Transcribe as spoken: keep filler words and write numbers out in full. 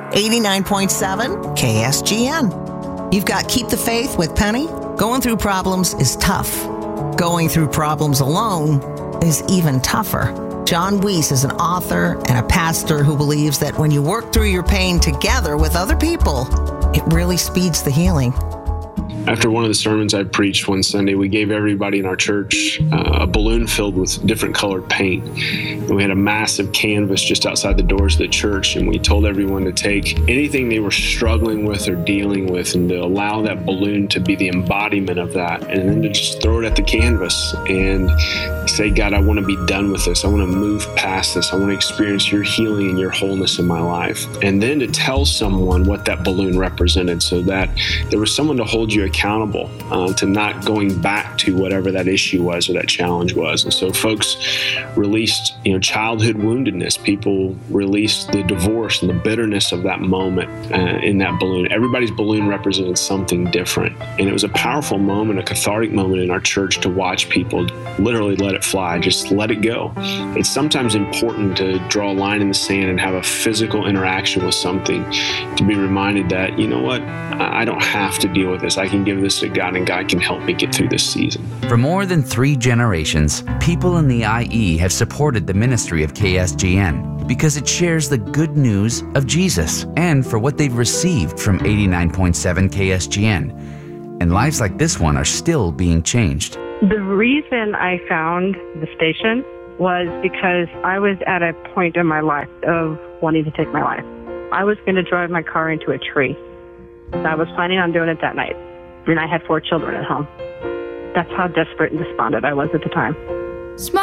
eighty-nine point seven K S G N. You've got Keep the Faith with Penny. Going through problems is tough. Going through problems alone is even tougher. John Weiss is an author and a pastor who believes that when you work through your pain together with other people, it really speeds the healing. After one of the sermons I preached one Sunday, we gave everybody in our church uh, a balloon filled with different colored paint. And we had a massive canvas just outside the doors of the church, and we told everyone to take anything they were struggling with or dealing with and to allow that balloon to be the embodiment of that, and then to just throw it at the canvas and say, God, I want to be done with this. I want to move past this. I want to experience your healing and your wholeness in my life. And then to tell someone what that balloon represented so that there was someone to hold you accountable uh, to not going back to whatever that issue was or that challenge was. And so folks released, you know, childhood woundedness. People released the divorce and the bitterness of that moment uh, in that balloon. Everybody's balloon represented something different. And it was a powerful moment, a cathartic moment in our church to watch people literally let it fly, just let it go. It's sometimes important to draw a line in the sand and have a physical interaction with something to be reminded that, you know what, I don't have to deal with this. I can give this to God, and God can help me get through this season. For more than three generations, people in the I E have supported the ministry of K S G N because it shares the good news of Jesus and for what they've received from eighty-nine point seven K S G N. And lives like this one are still being changed. The reason I found the station was because I was at a point in my life of wanting to take my life. I was going to drive my car into a tree. I was planning on doing it that night, and I had four children at home. That's how desperate and despondent I was at the time.